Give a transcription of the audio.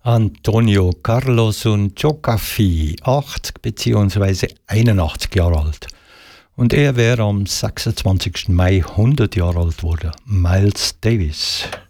Antonio Carlos Giocaffi, 80 bzw. 81 Jahre alt. Und er wäre am 26. Mai 100 Jahre alt geworden. Miles Davis.